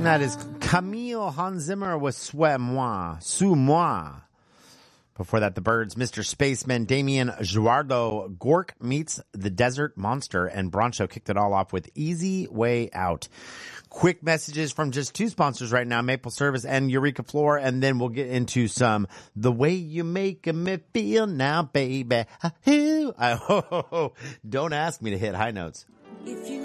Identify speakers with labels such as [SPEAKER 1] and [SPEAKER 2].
[SPEAKER 1] That is Camille Hans Zimmer with Suis Moi. Sous Moi. Before that, the Byrds, Mr. Spaceman, Damien Guardo, Gork Meets the Desert Monster, and Broncho kicked it all off with Easy Way Out. Quick messages from just two sponsors right now, Maple Service and Eureka Floor, and then we'll get into some The Way You Make Me Feel Now, Baby. Don't ask me to hit high notes.
[SPEAKER 2] If you